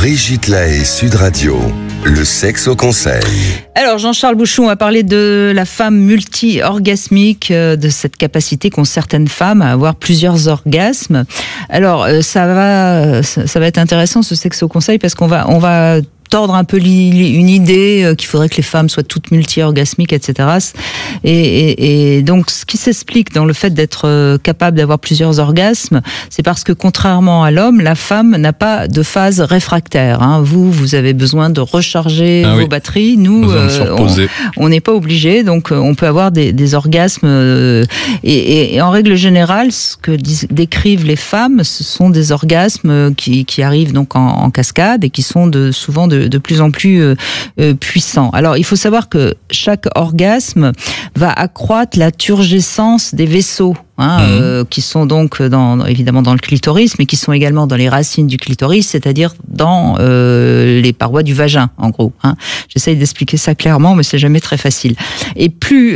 Brigitte Lahaie, Sud Radio, le sexe au conseil. Alors Jean-Charles Bouchon a parlé de la femme multi-orgasmique, de cette capacité qu'ont certaines femmes à avoir plusieurs orgasmes. Alors ça va être intéressant ce sexe au conseil parce qu'on va tordre un peu une idée qu'il faudrait que les femmes soient toutes multi-orgasmiques, etc. Et donc, ce qui s'explique dans le fait d'être capable d'avoir plusieurs orgasmes, c'est parce que contrairement à l'homme, la femme n'a pas de phase réfractaire. Hein. Vous avez besoin de recharger vos batteries. Nous, on n'est pas obligé. Donc, on peut avoir des orgasmes. Et en règle générale, ce que décrivent les femmes, ce sont des orgasmes qui arrivent donc en cascade et qui sont souvent de plus en plus puissants. Alors, il faut savoir que chaque orgasme va accroître la turgescence des vaisseaux, qui sont donc évidemment dans le clitoris, mais qui sont également dans les racines du clitoris, c'est-à-dire dans les parois du vagin, en gros. J'essaye d'expliquer ça clairement, mais c'est jamais très facile. Et plus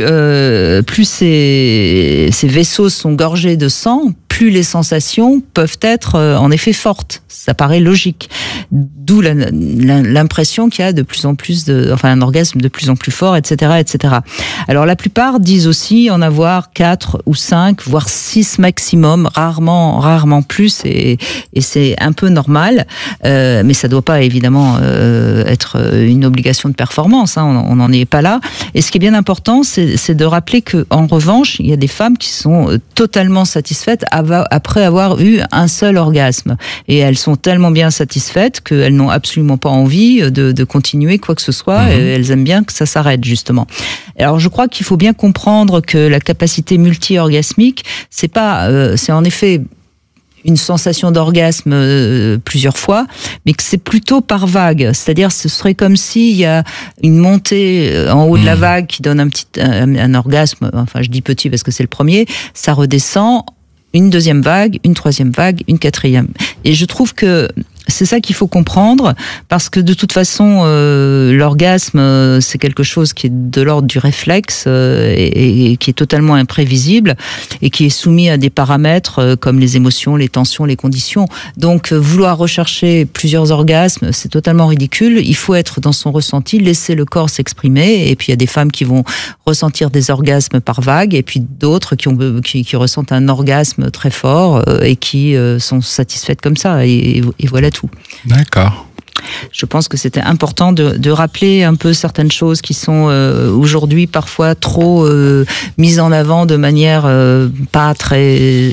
ces vaisseaux sont gorgés de sang, plus les sensations peuvent être en effet fortes. Ça paraît logique. D'où l'impression qu'il y a de plus en plus un orgasme de plus en plus fort, etc., etc. Alors la plupart disent aussi en avoir 4 ou 5, voire 6 maximum, rarement plus, et c'est un peu normal, mais ça doit pas évidemment être une obligation de performance, on n'en est pas là. Et ce qui est bien important, c'est de rappeler que en revanche, il y a des femmes qui sont totalement satisfaites après avoir eu un seul orgasme, et elles sont tellement bien satisfaites qu'elles n'ont absolument pas envie de continuer quoi que ce soit, et elles aiment bien que ça s'arrête justement. Alors je crois qu'il faut bien comprendre que la capacité multi-orgasmique, c'est en effet une sensation d'orgasme plusieurs fois, mais que c'est plutôt par vague. C'est-à-dire, ce serait comme s'il y a une montée en haut de la vague qui donne un orgasme. Enfin, je dis petit parce que c'est le premier. Ça redescend, une deuxième vague, une troisième vague, une quatrième. Et je trouve que c'est ça qu'il faut comprendre, parce que de toute façon, l'orgasme, c'est quelque chose qui est de l'ordre du réflexe et qui est totalement imprévisible et qui est soumis à des paramètres comme les émotions, les tensions, les conditions. Donc, vouloir rechercher plusieurs orgasmes, c'est totalement ridicule. Il faut être dans son ressenti, laisser le corps s'exprimer. Et puis, il y a des femmes qui vont ressentir des orgasmes par vague, et puis d'autres qui ressentent un orgasme très fort et qui sont satisfaites comme ça. Et voilà tout. D'accord. Je pense que c'était important de rappeler un peu certaines choses qui sont aujourd'hui parfois trop mises en avant de manière pas très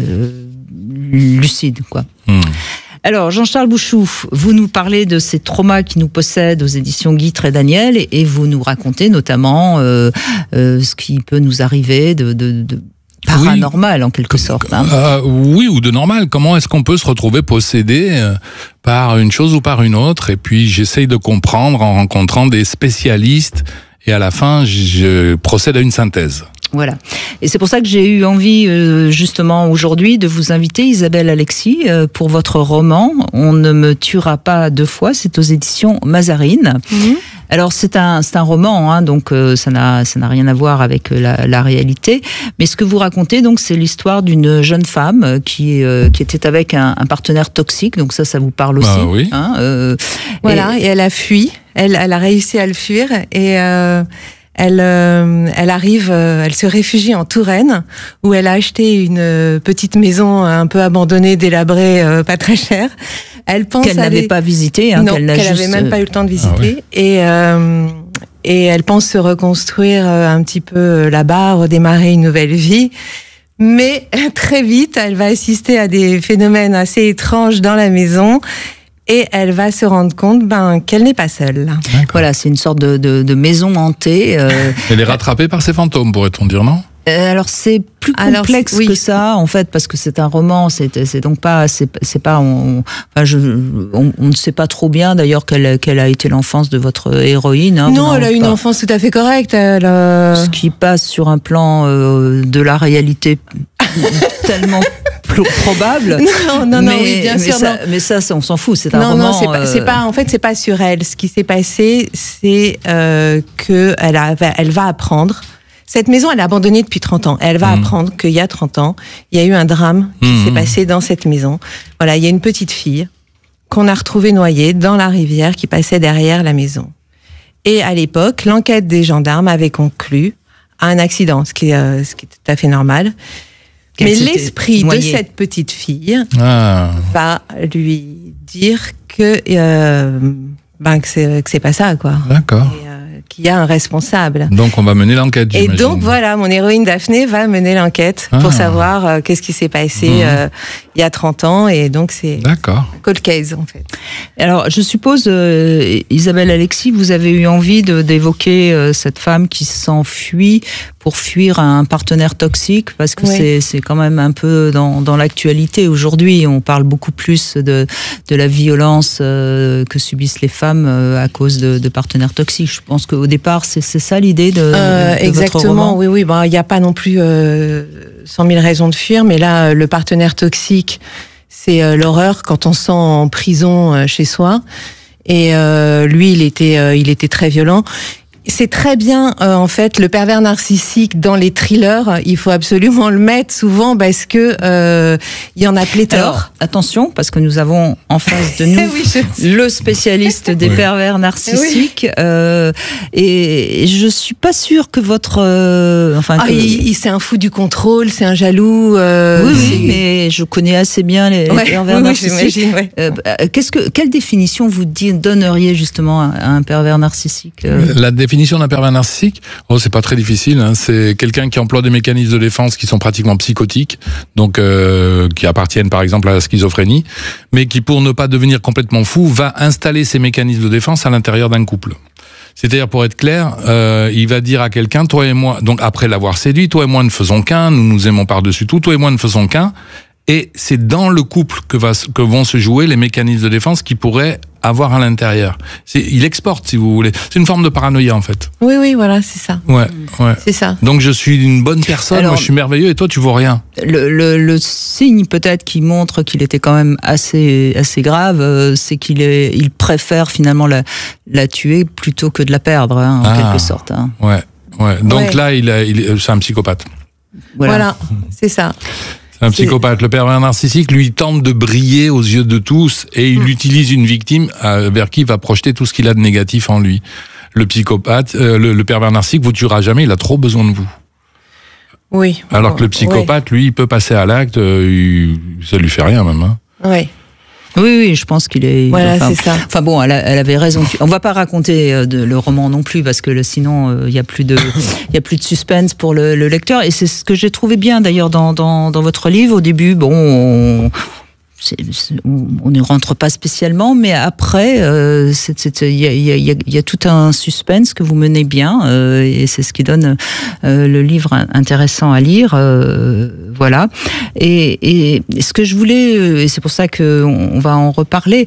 lucide, quoi. Alors, Jean-Charles Bouchon, vous nous parlez de ces traumas qui nous possèdent aux éditions Guitre et Daniel, et vous nous racontez notamment ce qui peut nous arriver de paranormal, en quelque sorte. Oui, ou de normal. Comment est-ce qu'on peut se retrouver possédé par une chose ou par une autre? Et puis, j'essaye de comprendre en rencontrant des spécialistes, et à la fin, je procède à une synthèse. Voilà. Et c'est pour ça que j'ai eu envie, justement, aujourd'hui, de vous inviter, Isabelle Alexis, pour votre roman « On ne me tuera pas deux fois ». C'est aux éditions Mazarine. Alors, c'est un roman, donc ça n'a rien à voir avec la réalité. Mais ce que vous racontez, donc, c'est l'histoire d'une jeune femme qui était avec un partenaire toxique. Donc ça vous parle aussi. Oui. Voilà, et elle a fui. Elle a réussi à le fuir, et elle se réfugie en Touraine, où elle a acheté une petite maison un peu abandonnée, délabrée, pas très chère. Elle pense qu'elle n'avait pas visité, non, qu'elle n'avait même pas eu le temps de visiter. Et elle pense se reconstruire un petit peu là-bas, redémarrer une nouvelle vie. Mais très vite, elle va assister à des phénomènes assez étranges dans la maison. Et elle va se rendre compte qu'elle n'est pas seule. Voilà, c'est une sorte de maison hantée. Elle est rattrapée par ses fantômes, pourrait-on dire, non ? Alors c'est plus complexe que ça, en fait, parce que c'est un roman. C'est donc pas, on ne sait pas trop bien d'ailleurs quelle a été l'enfance de votre héroïne. Non, elle a une enfance tout à fait correcte. Ce qui passe sur un plan de la réalité tellement probable. Non, oui, bien sûr. Mais ça, on s'en fout. C'est un roman. Non, c'est pas sur elle. Ce qui s'est passé, c'est que elle va apprendre. Cette maison, elle est abandonnée depuis 30 ans. Elle va apprendre qu'il y a 30 ans, il y a eu un drame qui s'est passé dans cette maison. Voilà, il y a une petite fille qu'on a retrouvé noyé dans la rivière qui passait derrière la maison. Et à l'époque, l'enquête des gendarmes avait conclu à un accident, ce qui est tout à fait normal. Mais l'esprit de cette petite fille va lui dire que c'est pas ça, quoi. D'accord. Et, qu'il y a un responsable. Donc on va mener l'enquête, j'imagine. Et donc voilà, mon héroïne Daphné va mener l'enquête pour savoir qu'est-ce qui s'est passé il y a 30 ans. Et donc c'est cold case, en fait. Alors je suppose, Isabelle Alexis, vous avez eu envie d'évoquer cette femme qui s'enfuit pour fuir un partenaire toxique, parce que c'est quand même un peu dans l'actualité aujourd'hui. On parle beaucoup plus de la violence que subissent les femmes à cause de partenaires toxiques. Je pense qu'au départ, c'est ça l'idée de exactement, votre roman. Oui. Il n'y a pas non plus 100 000 raisons de fuir, mais là, le partenaire toxique, c'est l'horreur quand on sent en prison chez soi. Et lui, il était très violent. C'est très bien, en fait, le pervers narcissique dans les thrillers. Il faut absolument le mettre souvent parce que il y en a pléthore. Alors, attention, parce que nous avons en face de nous le spécialiste des pervers narcissiques. Et je suis pas sûre que votre... c'est un fou du contrôle, c'est un jaloux. Oui, mais je connais assez bien les pervers narcissiques. Quelle définition vous donneriez justement à un pervers narcissique La définition d'un pervers narcissique, c'est pas très difficile. Hein. C'est quelqu'un qui emploie des mécanismes de défense qui sont pratiquement psychotiques, donc qui appartiennent par exemple à la schizophrénie, mais qui, pour ne pas devenir complètement fou, va installer ces mécanismes de défense à l'intérieur d'un couple. C'est-à-dire, pour être clair, il va dire à quelqu'un, toi et moi, donc après l'avoir séduit, toi et moi ne faisons qu'un, nous nous aimons par-dessus tout, toi et moi ne faisons qu'un, et c'est dans le couple que vont se jouer les mécanismes de défense qui pourraient avoir à l'intérieur. Il exporte, si vous voulez. C'est une forme de paranoïa, en fait. Oui, voilà, c'est ça. Ouais. C'est ça. Donc je suis une bonne personne, alors, moi je suis merveilleux, et toi tu vaux rien. Le signe peut-être qui montre qu'il était quand même assez grave, c'est qu'il préfère finalement la tuer plutôt que de la perdre, en quelque sorte. Hein. Ouais. Donc là, c'est un psychopathe. Voilà, c'est ça. Un psychopathe. Le pervers narcissique, lui, tente de briller aux yeux de tous et il utilise une victime vers qui il va projeter tout ce qu'il a de négatif en lui. Le psychopathe, le pervers narcissique vous tuera jamais, il a trop besoin de vous. Oui. Alors que le psychopathe, lui, il peut passer à l'acte, ça lui fait rien même. Hein. Oui. Oui, je pense qu'il est... Voilà, c'est ça. Enfin bon, elle avait raison. On va pas raconter le roman non plus, parce que sinon, il y a plus de suspense pour le lecteur. Et c'est ce que j'ai trouvé bien, d'ailleurs, dans votre livre. Au début, on ne rentre pas spécialement, mais après, il y a tout un suspense que vous menez bien, et c'est ce qui donne le livre intéressant à lire. Voilà. Et ce que je voulais, et c'est pour ça qu'on va en reparler,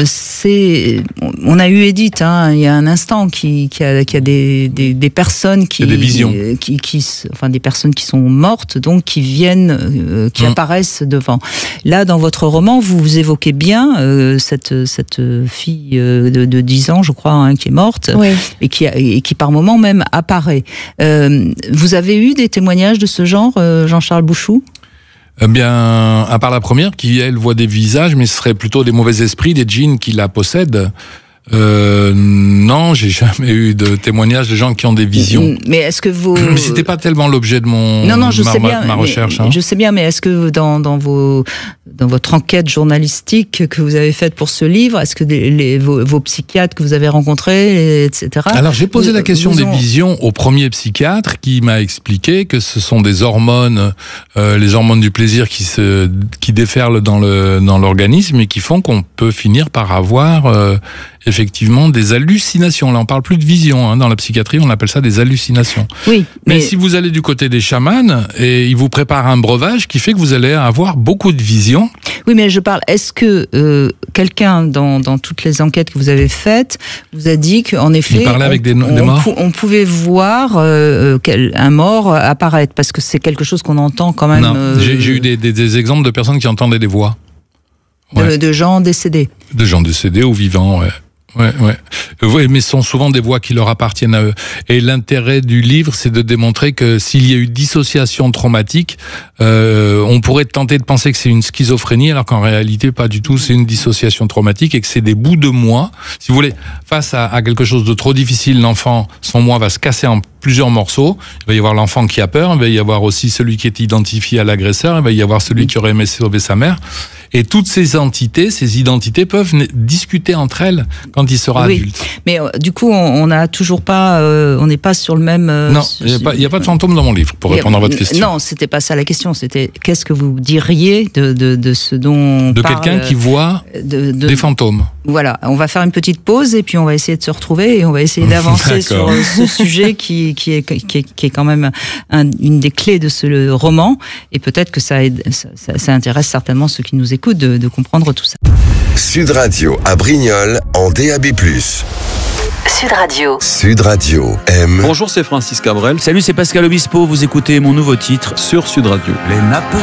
on a eu Edith, il y a un instant, qui a des personnes qui... des visions. Enfin, des personnes qui sont mortes, donc qui viennent, qui apparaissent devant. Là, dans votre roman, vous évoquez bien cette fille de 10 ans, je crois, qui est morte, et qui par moment même apparaît. Vous avez eu des témoignages de ce genre, Jean-Charles Bouchou ? Eh bien, à part la première, qui, elle, voit des visages, mais ce serait plutôt des mauvais esprits, des djinns qui la possèdent. Non, j'ai jamais eu de témoignages de gens qui ont des visions. Mais est-ce que Mais c'était pas tellement l'objet de ma recherche. Je sais bien, mais est-ce que dans votre enquête journalistique que vous avez faite pour ce livre, est-ce que vos psychiatres que vous avez rencontrés, etc. Alors j'ai posé la question des visions au premier psychiatre qui m'a expliqué que ce sont des hormones, les hormones du plaisir qui déferlent dans l'organisme et qui font qu'on peut finir par avoir effectivement des hallucinations. Là, on parle plus de vision, dans la psychiatrie, on appelle ça des hallucinations. Oui, mais si vous allez du côté des chamans, et ils vous préparent un breuvage qui fait que vous allez avoir beaucoup de visions. Oui, mais je parle, est-ce que quelqu'un, dans toutes les enquêtes que vous avez faites, vous a dit qu'en effet, avec des morts. On pouvait voir un mort apparaître, parce que c'est quelque chose qu'on entend quand même... Non, j'ai eu des exemples de personnes qui entendaient des voix. De gens décédés. De gens décédés ou vivants, ouais. Oui, mais ce sont souvent des voix qui leur appartiennent à eux. Et l'intérêt du livre, c'est de démontrer que s'il y a eu dissociation traumatique, on pourrait tenter de penser que c'est une schizophrénie, alors qu'en réalité, pas du tout, c'est une dissociation traumatique et que c'est des bouts de moi. Si vous voulez, face à quelque chose de trop difficile, l'enfant, son moi va se casser en plusieurs morceaux. Il va y avoir l'enfant qui a peur, il va y avoir aussi celui qui est identifié à l'agresseur, il va y avoir celui qui aurait aimé sauver sa mère. Et toutes ces entités, ces identités peuvent discuter entre elles quand il sera adulte. Mais du coup, on n'a toujours pas, on n'est pas sur le même. Non, il n'y a pas de fantôme dans mon livre pour répondre à votre question. Non, c'était pas ça la question. C'était qu'est-ce que vous diriez de ce dont de quelqu'un qui voit des fantômes. Voilà, on va faire une petite pause et puis on va essayer de se retrouver et on va essayer d'avancer sur ce sujet qui est quand même une des clés de ce roman, et peut-être que ça intéresse certainement ceux qui nous écoutent de comprendre tout ça. Sud Radio à Brignoles en DAB+. Sud Radio. Sud Radio aime. Bonjour, c'est Francis Cabrel. Salut, c'est Pascal Obispo. Vous écoutez mon nouveau titre sur Sud Radio. Les nappes